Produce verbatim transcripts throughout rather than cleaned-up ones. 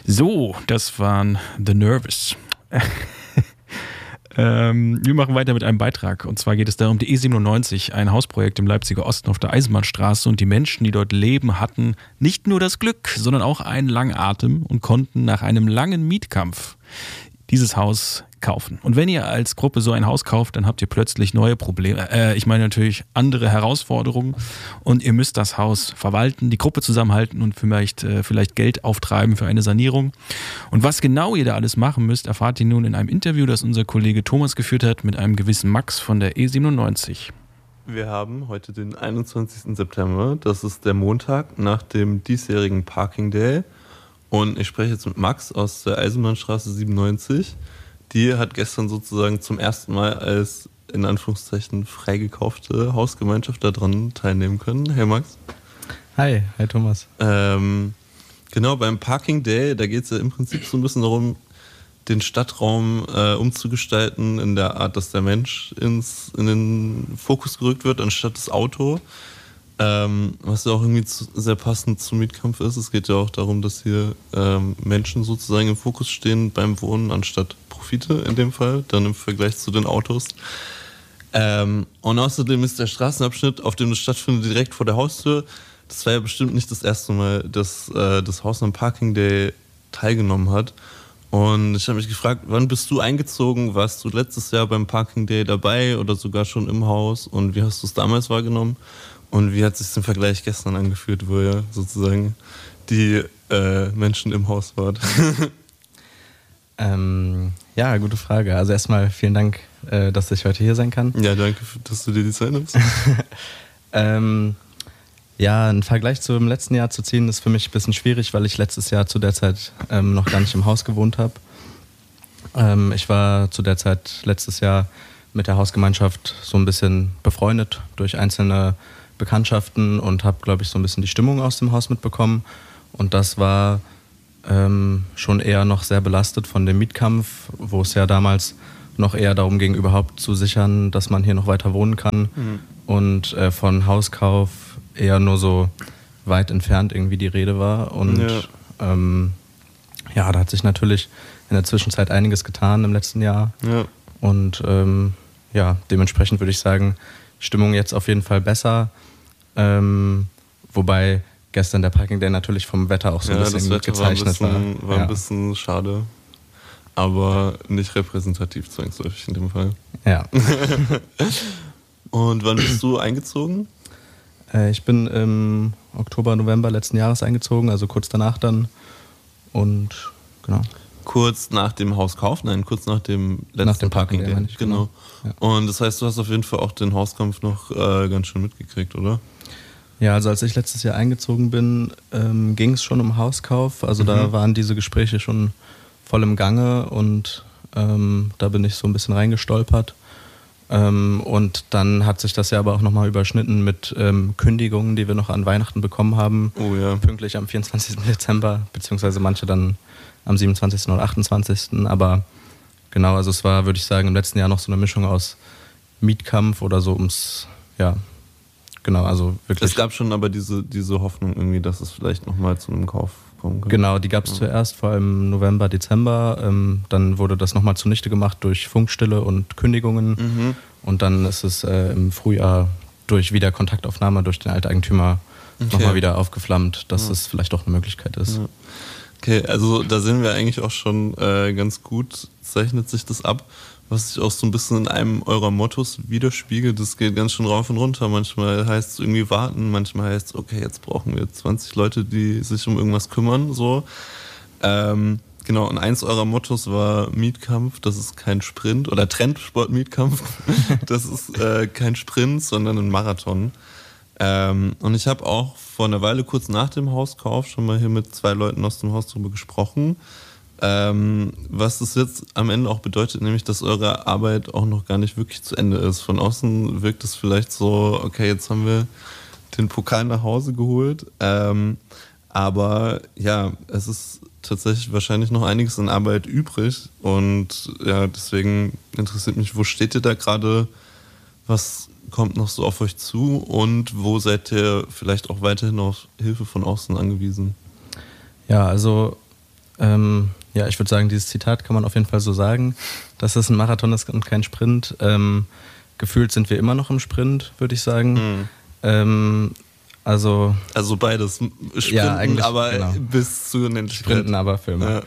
So, das waren The Nervous. ähm, wir machen weiter mit einem Beitrag. Und zwar geht es darum, die E siebenundneunzig, ein Hausprojekt im Leipziger Osten auf der Eisenbahnstraße. Und die Menschen, die dort leben, hatten nicht nur das Glück, sondern auch einen langen Atem und konnten nach einem langen Mietkampf dieses Haus kaufen. Und wenn ihr als Gruppe so ein Haus kauft, dann habt ihr plötzlich neue Probleme. Äh, ich meine natürlich andere Herausforderungen und ihr müsst das Haus verwalten, die Gruppe zusammenhalten und vielleicht, äh, vielleicht Geld auftreiben für eine Sanierung. Und was genau ihr da alles machen müsst, erfahrt ihr nun in einem Interview, das unser Kollege Thomas geführt hat mit einem gewissen Max von der E siebenundneunzig. Wir haben heute den einundzwanzigsten September. Das ist der Montag nach dem diesjährigen Parking Day. Und ich spreche jetzt mit Max aus der Eisenbahnstraße siebenundneunzig. Die hat gestern sozusagen zum ersten Mal als, in Anführungszeichen, freigekaufte Hausgemeinschaft daran teilnehmen können. Hey Max. Hi, hi Thomas. Ähm, genau, beim Parking Day, da geht es ja im Prinzip so ein bisschen darum, den Stadtraum äh, umzugestalten in der Art, dass der Mensch ins, in den Fokus gerückt wird, anstatt das Auto. Ähm, was ja auch irgendwie zu, sehr passend zum Mietkampf ist. Es geht ja auch darum, dass hier ähm, Menschen sozusagen im Fokus stehen beim Wohnen, anstatt Profite in dem Fall, dann im Vergleich zu den Autos. Ähm, und außerdem ist der Straßenabschnitt, auf dem das stattfindet, direkt vor der Haustür. Das war ja bestimmt nicht das erste Mal, dass äh, das Haus am Parking Day teilgenommen hat. Und ich habe mich gefragt, wann bist du eingezogen? Warst du letztes Jahr beim Parking Day dabei oder sogar schon im Haus? Und wie hast du es damals wahrgenommen? Und wie hat sich im Vergleich gestern angefühlt, wo ihr sozusagen die äh, Menschen im Haus wart? ähm, ja, gute Frage. Also erstmal vielen Dank, äh, dass ich heute hier sein kann. Ja, danke, dass du dir die Zeit nimmst. ähm, ja, einen Vergleich zum letzten Jahr zu ziehen, ist für mich ein bisschen schwierig, weil ich letztes Jahr zu der Zeit ähm, noch gar nicht im Haus gewohnt habe. Ähm, ich war zu der Zeit letztes Jahr mit der Hausgemeinschaft so ein bisschen befreundet durch einzelne Bekanntschaften und habe, glaube ich, so ein bisschen die Stimmung aus dem Haus mitbekommen. Und das war ähm, schon eher noch sehr belastet von dem Mietkampf, wo es ja damals noch eher darum ging, überhaupt zu sichern, dass man hier noch weiter wohnen kann. Mhm. Und äh, von Hauskauf eher nur so weit entfernt irgendwie die Rede war. Und ja. Ähm, ja, da hat sich natürlich in der Zwischenzeit einiges getan im letzten Jahr. Ja. Und ähm, ja, dementsprechend würde ich sagen, Stimmung jetzt auf jeden Fall besser. Ähm, wobei gestern der Parking Day natürlich vom Wetter auch so ein ja, bisschen das Wetter gezeichnet war. Ein bisschen, war, war ja. ein bisschen schade, aber nicht repräsentativ zwangsläufig in dem Fall. Ja. Und wann bist du eingezogen? Äh, ich bin im Oktober, November letzten Jahres eingezogen, also kurz danach dann. Und genau. Kurz nach dem Hauskauf? Nein, kurz nach dem letzten nach dem Parking Day. Day. Genau. Ja. Und das heißt, du hast auf jeden Fall auch den Hauskampf noch äh, ganz schön mitgekriegt, oder? Ja, also als ich letztes Jahr eingezogen bin, ähm, ging es schon um Hauskauf. Also mhm. da waren diese Gespräche schon voll im Gange und ähm, da bin ich so ein bisschen reingestolpert. Ähm, und dann hat sich das ja aber auch nochmal überschnitten mit ähm, Kündigungen, die wir noch an Weihnachten bekommen haben. Oh ja. Pünktlich am vierundzwanzigsten Dezember, beziehungsweise manche dann am siebenundzwanzigsten oder achtundzwanzigsten Aber genau, also es war, würde ich sagen, im letzten Jahr noch so eine Mischung aus Mietkampf oder so ums, ja, genau, also wirklich. Es gab schon aber diese, diese Hoffnung irgendwie, dass es vielleicht nochmal zu einem Kauf kommen kann. Genau, die gab es ja. zuerst, vor allem November, Dezember. Ähm, dann wurde das nochmal zunichte gemacht durch Funkstille und Kündigungen. Mhm. Und dann ist es äh, im Frühjahr durch Wiederkontaktaufnahme durch den Alteigentümer okay. nochmal wieder aufgeflammt, dass ja. es vielleicht doch eine Möglichkeit ist. Ja. Okay, also da sehen wir eigentlich auch schon äh, ganz gut, zeichnet sich das ab, was sich auch so ein bisschen in einem eurer Mottos widerspiegelt. Das geht ganz schön rauf und runter. Manchmal heißt es irgendwie warten, manchmal heißt es, okay, jetzt brauchen wir zwanzig Leute, die sich um irgendwas kümmern. So. Ähm, genau, und eins eurer Mottos war Mietkampf, das ist kein Sprint, oder Trendsport-Mietkampf, das ist äh, kein Sprint, sondern ein Marathon. Ähm, und ich habe auch vor einer Weile kurz nach dem Hauskauf schon mal hier mit zwei Leuten aus dem Haus drüber gesprochen, ähm, was das jetzt am Ende auch bedeutet, nämlich, dass eure Arbeit auch noch gar nicht wirklich zu Ende ist. Von außen wirkt es vielleicht so, okay, jetzt haben wir den Pokal nach Hause geholt, ähm, aber ja, es ist tatsächlich wahrscheinlich noch einiges an Arbeit übrig und ja, deswegen interessiert mich, wo steht ihr da gerade, was kommt noch so auf euch zu und wo seid ihr vielleicht auch weiterhin auf Hilfe von außen angewiesen? Ja, also Ähm, ja, ich würde sagen, dieses Zitat kann man auf jeden Fall so sagen, dass es ein Marathon ist und kein Sprint. Ähm, gefühlt sind wir immer noch im Sprint, würde ich sagen. Mhm. Ähm, also, also beides. Sprinten, ja, eigentlich, aber genau. bis zu Unendlichkeit. Sprinten, aber für immer. Ja.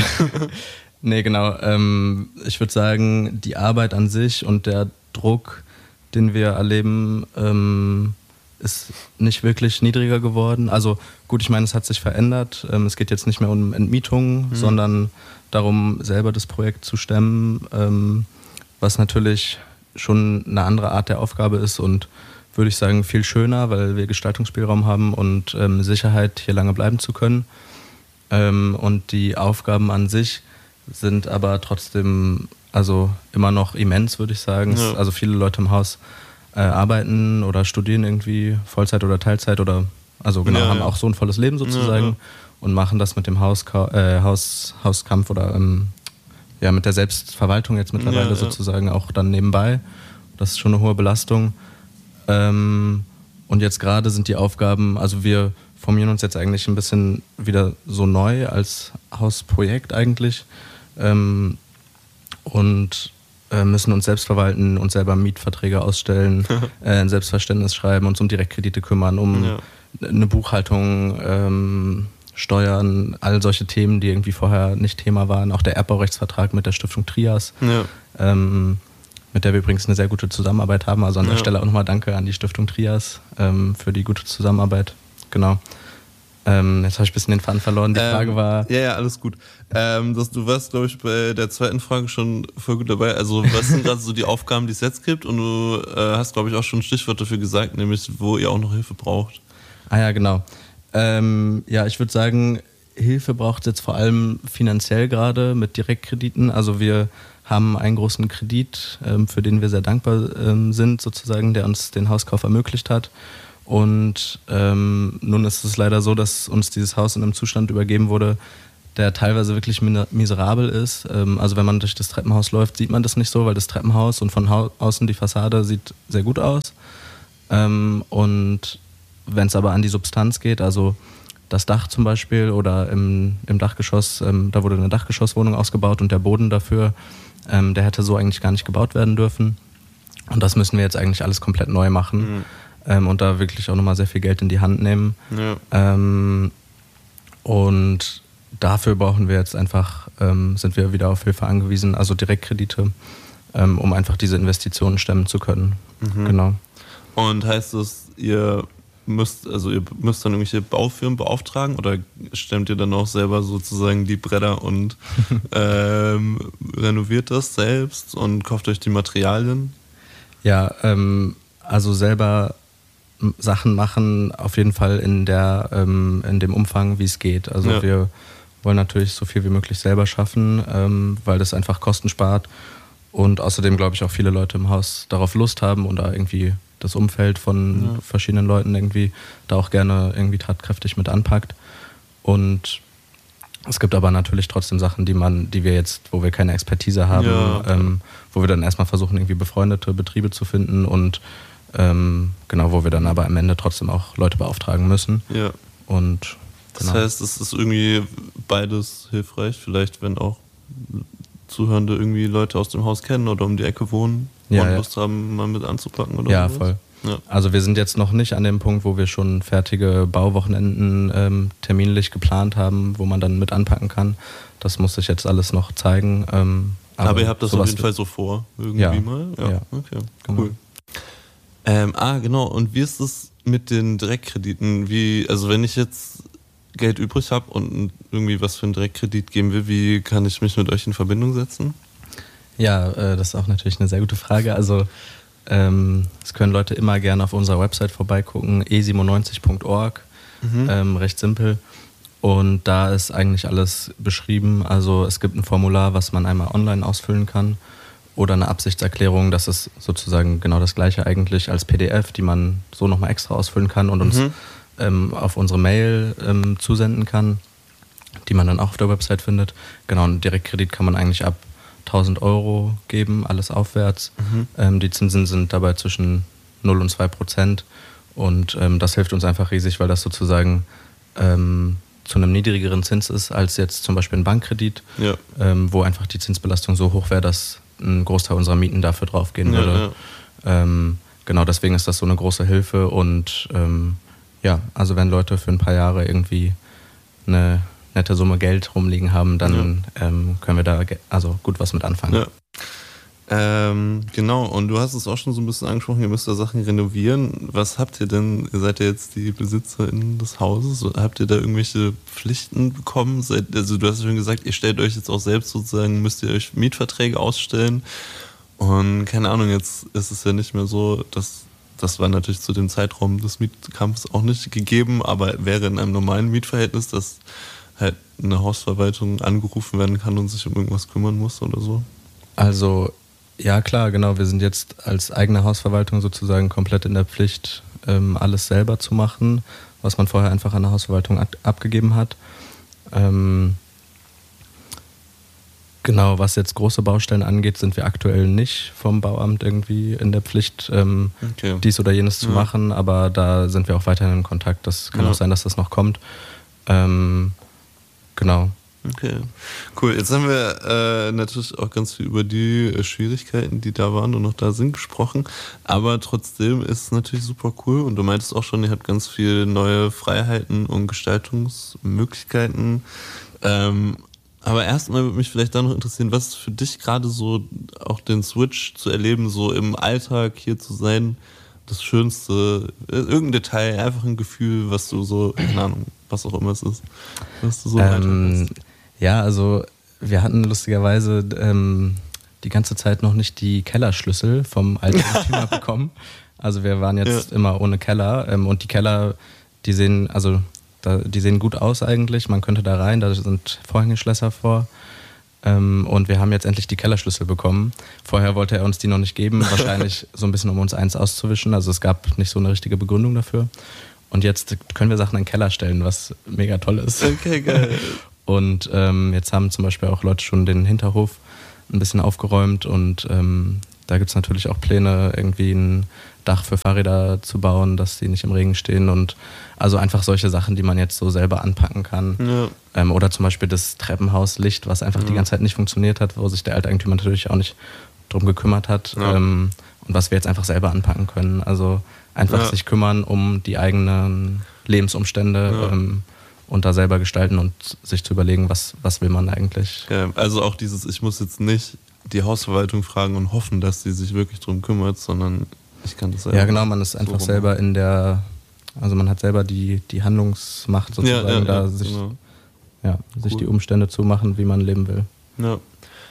Nee, genau. Ähm, ich würde sagen, die Arbeit an sich und der Druck, den wir erleben, ähm, ist nicht wirklich niedriger geworden. Also gut, ich meine, es hat sich verändert. Ähm, es geht jetzt nicht mehr um Entmietung, mhm. sondern darum, selber das Projekt zu stemmen, ähm, was natürlich schon eine andere Art der Aufgabe ist und würde ich sagen, viel schöner, weil wir Gestaltungsspielraum haben und ähm, Sicherheit, hier lange bleiben zu können. Ähm, und die Aufgaben an sich sind aber trotzdem also immer noch immens, würde ich sagen. Ja. Also viele Leute im Haus äh, arbeiten oder studieren irgendwie Vollzeit oder Teilzeit oder also genau, ja, haben ja. auch so ein volles Leben sozusagen ja, ja. und machen das mit dem Hauska- äh, Haus, Hauskampf oder ähm, ja, mit der Selbstverwaltung jetzt mittlerweile ja, ja. sozusagen auch dann nebenbei. Das ist schon eine hohe Belastung. Ähm, und jetzt gerade sind die Aufgaben, also wir formieren uns jetzt eigentlich ein bisschen wieder so neu als Hausprojekt eigentlich. Ähm, und äh, müssen uns selbst verwalten, uns selber Mietverträge ausstellen, äh, ein Selbstverständnis schreiben, uns um Direktkredite kümmern, um ja. eine Buchhaltung, ähm, Steuern, all solche Themen, die irgendwie vorher nicht Thema waren. Auch der Erbbaurechtsvertrag mit der Stiftung Trias, ja. ähm, mit der wir übrigens eine sehr gute Zusammenarbeit haben. Also an der ja. Stelle auch nochmal Danke an die Stiftung Trias ähm, für die gute Zusammenarbeit. Genau. Ähm, jetzt habe ich ein bisschen den Faden verloren. Die ähm, Frage war... Ja, ja, alles gut. Ähm, das, du warst, glaube ich, bei der zweiten Frage schon voll gut dabei. Also was sind gerade so die Aufgaben, die es jetzt gibt? Und du äh, hast, glaube ich, auch schon ein Stichwort dafür gesagt, nämlich wo ihr auch noch Hilfe braucht. Ah ja, genau. Ähm, ja, ich würde sagen, Hilfe braucht es jetzt vor allem finanziell gerade mit Direktkrediten. Also wir haben einen großen Kredit, ähm, für den wir sehr dankbar ähm, sind, sozusagen, der uns den Hauskauf ermöglicht hat. Und ähm, nun ist es leider so, dass uns dieses Haus in einem Zustand übergeben wurde, der teilweise wirklich miserabel ist. Ähm, also wenn man durch das Treppenhaus läuft, sieht man das nicht so, weil das Treppenhaus und von hau- außen die Fassade sieht sehr gut aus. Ähm, und wenn es aber an die Substanz geht, also das Dach zum Beispiel oder im, im Dachgeschoss, ähm, da wurde eine Dachgeschosswohnung ausgebaut und der Boden dafür, ähm, der hätte so eigentlich gar nicht gebaut werden dürfen. Und das müssen wir jetzt eigentlich alles komplett neu machen. Mhm. Ähm, und da wirklich auch nochmal sehr viel Geld in die Hand nehmen. Ja. Ähm, und dafür brauchen wir jetzt einfach, ähm, sind wir wieder auf Hilfe angewiesen, also Direktkredite, ähm, um einfach diese Investitionen stemmen zu können. Mhm. Genau. Und heißt das, ihr müsst, also ihr müsst dann irgendwelche Baufirmen beauftragen oder stemmt ihr dann auch selber sozusagen die Bretter und ähm, renoviert das selbst und kauft euch die Materialien? Ja, ähm, also selber Sachen machen, auf jeden Fall in der ähm, in dem Umfang, wie es geht. Also ja. wir wollen natürlich so viel wie möglich selber schaffen, ähm, weil das einfach Kosten spart und außerdem glaube ich auch viele Leute im Haus darauf Lust haben und da irgendwie das Umfeld von ja. verschiedenen Leuten irgendwie da auch gerne irgendwie tatkräftig mit anpackt. Und es gibt aber natürlich trotzdem Sachen, die man, die wir jetzt, wo wir keine Expertise haben, ja. ähm, wo wir dann erstmal versuchen, irgendwie befreundete Betriebe zu finden und ähm, genau, wo wir dann aber am Ende trotzdem auch Leute beauftragen müssen. Ja. Und genau. Das heißt, es ist irgendwie beides hilfreich, vielleicht wenn auch Zuhörende irgendwie Leute aus dem Haus kennen oder um die Ecke wohnen ja, und ja. Lust haben, mal mit anzupacken oder ja, sowas. Voll. Ja, voll. Also wir sind jetzt noch nicht an dem Punkt, wo wir schon fertige Bauwochenenden ähm, terminlich geplant haben, wo man dann mit anpacken kann. Das muss sich jetzt alles noch zeigen. Ähm, aber, aber ihr habt das auf jeden Fall so vor, irgendwie ja. mal? Ja, ja. Okay, genau. Cool. Ähm, ah, genau. Und wie ist es mit den Direktkrediten? Wie, also wenn ich jetzt Geld übrig habe und irgendwie was für einen Direktkredit geben will, wie kann ich mich mit euch in Verbindung setzen? Ja, äh, das ist auch natürlich eine sehr gute Frage. Also ähm, es können Leute immer gerne auf unserer Website vorbeigucken, e siebenundneunzig punkt org, mhm. ähm, recht simpel. Und da ist eigentlich alles beschrieben. Also es gibt ein Formular, was man einmal online ausfüllen kann oder eine Absichtserklärung, das ist sozusagen genau das gleiche eigentlich als P D F, die man so nochmal extra ausfüllen kann und uns mhm. ähm, auf unsere Mail ähm, zusenden kann, die man dann auch auf der Website findet. Genau, einen Direktkredit kann man eigentlich ab tausend Euro geben, alles aufwärts. Mhm. Ähm, die Zinsen sind dabei zwischen null und zwei Prozent und ähm, das hilft uns einfach riesig, weil das sozusagen ähm, zu einem niedrigeren Zins ist als jetzt zum Beispiel ein Bankkredit, ja. ähm, wo einfach die Zinsbelastung so hoch wäre, dass ein Großteil unserer Mieten dafür draufgehen ja, würde. Ja. Ähm, genau, deswegen ist das so eine große Hilfe und ähm, ja, also wenn Leute für ein paar Jahre irgendwie eine nette Summe Geld rumliegen haben, dann ja. ähm, können wir da ge- also gut was mit anfangen. Ja. Ähm, genau, und du hast es auch schon so ein bisschen angesprochen, ihr müsst da Sachen renovieren. Was habt ihr denn, ihr seid ja jetzt die BesitzerInnen des Hauses, habt ihr da irgendwelche Pflichten bekommen? Seid, also du hast ja schon gesagt, ihr stellt euch jetzt auch selbst sozusagen, müsst ihr euch Mietverträge ausstellen und keine Ahnung, jetzt ist es ja nicht mehr so, dass das war natürlich zu dem Zeitraum des Mietkampfs auch nicht gegeben, aber wäre in einem normalen Mietverhältnis, dass halt eine Hausverwaltung angerufen werden kann und sich um irgendwas kümmern muss oder so? Also ja, klar, genau. Wir sind jetzt als eigene Hausverwaltung sozusagen komplett in der Pflicht, ähm, alles selber zu machen, was man vorher einfach an der Hausverwaltung ab- abgegeben hat. Ähm, genau, was jetzt große Baustellen angeht, sind wir aktuell nicht vom Bauamt irgendwie in der Pflicht, ähm, okay. dies oder jenes zu ja. machen, aber da sind wir auch weiterhin in Kontakt. Das kann ja. auch sein, dass das noch kommt. Ähm, genau. Okay, cool. Jetzt haben wir äh, natürlich auch ganz viel über die äh, Schwierigkeiten, die da waren und noch da sind, gesprochen. Aber trotzdem ist es natürlich super cool. Und du meintest auch schon, ihr habt ganz viele neue Freiheiten und Gestaltungsmöglichkeiten. Ähm, aber erstmal würde mich vielleicht da noch interessieren, was für dich gerade so auch den Switch zu erleben, so im Alltag hier zu sein, das Schönste, irgendein Detail, einfach ein Gefühl, was du so, keine Ahnung, was auch immer es ist, was du so ähm, ja, also wir hatten lustigerweise ähm, die ganze Zeit noch nicht die Kellerschlüssel vom Eigentümer bekommen. Also wir waren jetzt ja. immer ohne Keller ähm, und die Keller, die sehen, also da, die sehen gut aus eigentlich. Man könnte da rein, da sind Vorhängeschlösser vor. Ähm, und wir haben jetzt endlich die Kellerschlüssel bekommen. Vorher wollte er uns die noch nicht geben, wahrscheinlich so ein bisschen, um uns eins auszuwischen. Also es gab nicht so eine richtige Begründung dafür. Und jetzt können wir Sachen in den Keller stellen, was mega toll ist. Okay, geil. Und ähm, jetzt haben zum Beispiel auch Leute schon den Hinterhof ein bisschen aufgeräumt und ähm, da gibt es natürlich auch Pläne, irgendwie ein Dach für Fahrräder zu bauen, dass die nicht im Regen stehen und also einfach solche Sachen, die man jetzt so selber anpacken kann. Ja. Ähm, oder zum Beispiel das Treppenhauslicht, was einfach ja. die ganze Zeit nicht funktioniert hat, wo sich der Alteigentümer natürlich auch nicht drum gekümmert hat ja. ähm, und was wir jetzt einfach selber anpacken können. Also einfach ja. sich kümmern um die eigenen Lebensumstände ja. ähm, und da selber gestalten und sich zu überlegen, was, was will man eigentlich. Ja, also auch dieses, ich muss jetzt nicht die Hausverwaltung fragen und hoffen, dass sie sich wirklich drum kümmert, sondern ich kann das selber. Ja, genau, man ist einfach so selber in der, also man hat selber die, die Handlungsmacht sozusagen, ja, ja, da ja, sich, genau. ja, sich cool. die Umstände zu machen, wie man leben will. Ja.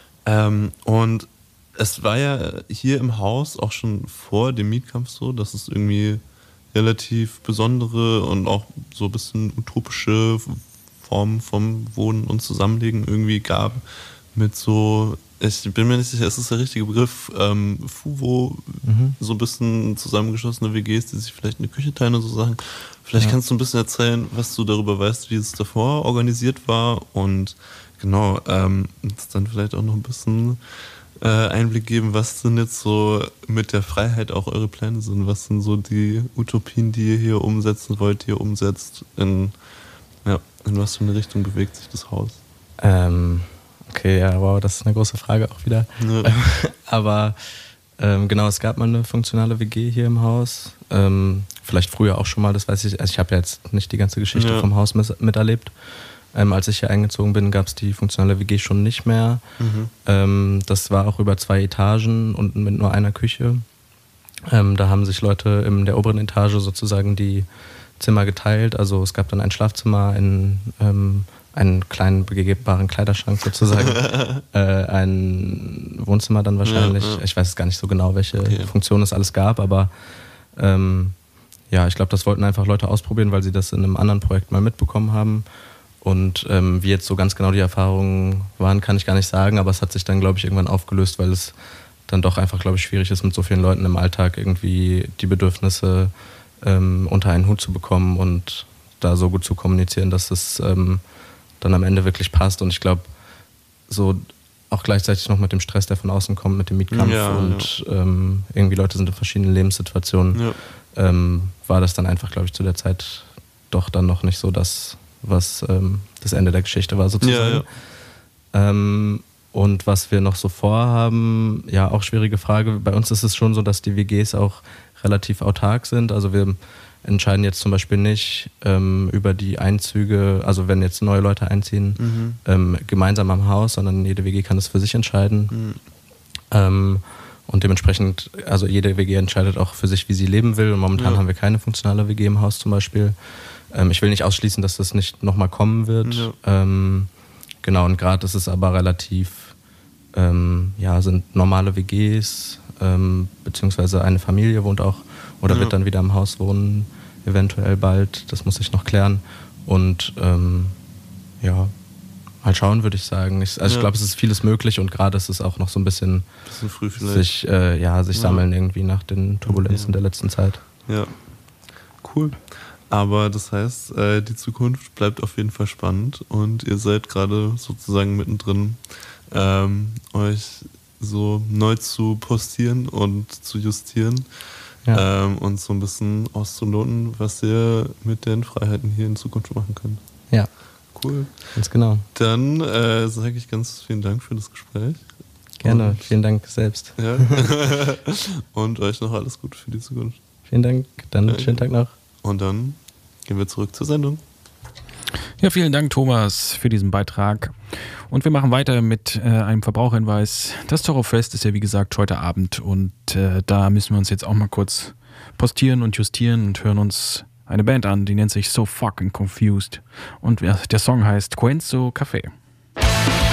Ähm, und es war ja hier im Haus auch schon vor dem Mietkampf so, dass es irgendwie relativ besondere und auch so ein bisschen utopische Formen vom Wohnen und Zusammenlegen irgendwie gab. Mit so, ich bin mir nicht sicher, ist das der richtige Begriff, ähm, Fuvo, mhm. so ein bisschen zusammengeschlossene W Gs, die sich vielleicht eine Küche teilen und so Sachen. Vielleicht ja. kannst du ein bisschen erzählen, was du darüber weißt, wie es davor organisiert war und genau, ähm, dann vielleicht auch noch ein bisschen Einblick geben, was denn jetzt so mit der Freiheit auch eure Pläne sind. Was sind so die Utopien, die ihr hier umsetzen wollt, die ihr umsetzt? In, ja, in was für eine Richtung bewegt sich das Haus? Ähm, okay, ja, wow, das ist eine große Frage auch wieder. Ja. Aber ähm, genau, es gab mal eine funktionale W G hier im Haus. Ähm, vielleicht früher auch schon mal, das weiß ich. Also ich habe ja jetzt nicht die ganze Geschichte ja. vom Haus mis- miterlebt. Ähm, als ich hier eingezogen bin, gab es die funktionale W G schon nicht mehr. Mhm. Ähm, das war auch über zwei Etagen und mit nur einer Küche. Ähm, da haben sich Leute in der oberen Etage sozusagen die Zimmer geteilt. Also es gab dann ein Schlafzimmer, ein, ähm, einen kleinen begehbaren Kleiderschrank sozusagen, äh, ein Wohnzimmer dann wahrscheinlich. Ja, ja. Ich weiß gar nicht so genau, welche okay. Funktion es alles gab, aber ähm, ja, ich glaube, das wollten einfach Leute ausprobieren, weil sie das in einem anderen Projekt mal mitbekommen haben. Und ähm, wie jetzt so ganz genau die Erfahrungen waren, kann ich gar nicht sagen, aber es hat sich dann, glaube ich, irgendwann aufgelöst, weil es dann doch einfach, glaube ich, schwierig ist, mit so vielen Leuten im Alltag irgendwie die Bedürfnisse ähm, unter einen Hut zu bekommen und da so gut zu kommunizieren, dass es ähm, dann am Ende wirklich passt. Und ich glaube, so auch gleichzeitig noch mit dem Stress, der von außen kommt, mit dem Mietkampf ja, und ja. Ähm, irgendwie Leute sind in verschiedenen Lebenssituationen, ja. ähm, war das dann einfach, glaube ich, zu der Zeit doch dann noch nicht so das was ähm, das Ende der Geschichte war sozusagen. Ja, ja. Ähm, und was wir noch so vorhaben, ja, auch schwierige Frage. Bei uns ist es schon so, dass die W Gs auch relativ autark sind. Also wir entscheiden jetzt zum Beispiel nicht ähm, über die Einzüge, also wenn jetzt neue Leute einziehen, mhm. ähm, gemeinsam am Haus, sondern jede W G kann das für sich entscheiden. Mhm. Ähm, und dementsprechend, also jede W G entscheidet auch für sich, wie sie leben will. Und momentan ja. haben wir keine funktionale W G im Haus zum Beispiel. Ähm, ich will nicht ausschließen, dass das nicht nochmal kommen wird. Ja. Ähm, genau, und gerade ist es aber relativ, ähm, ja, sind normale W Gs, ähm, beziehungsweise eine Familie wohnt auch oder ja. wird dann wieder im Haus wohnen, eventuell bald. Das muss ich noch klären. Und ähm, ja, mal schauen, würde ich sagen. Ich, also ja. ich glaube, es ist vieles möglich und gerade ist es auch noch so ein bisschen, bisschen früh vielleicht. sich, äh, ja, sich ja. sammeln irgendwie nach den Turbulenzen ja. der letzten Zeit. Ja, cool. Aber das heißt, äh, die Zukunft bleibt auf jeden Fall spannend und ihr seid gerade sozusagen mittendrin, ähm, euch so neu zu postieren und zu justieren ja. ähm, und so ein bisschen auszuloten, was ihr mit den Freiheiten hier in Zukunft machen könnt. Ja. Cool. Ganz genau. Dann äh, sage ich ganz vielen Dank für das Gespräch. Gerne, und, vielen Dank selbst. Ja. Und euch noch alles Gute für die Zukunft. Vielen Dank, dann ja. schönen Tag noch. Und dann gehen wir zurück zur Sendung. Ja, vielen Dank, Thomas, für diesen Beitrag. Und wir machen weiter mit äh, einem Verbraucherhinweis. Das Zorro-Fest ist ja wie gesagt heute Abend und äh, da müssen wir uns jetzt auch mal kurz postieren und justieren und hören uns eine Band an, die nennt sich So Fucking Confused und ja, der Song heißt Cuenzo Café.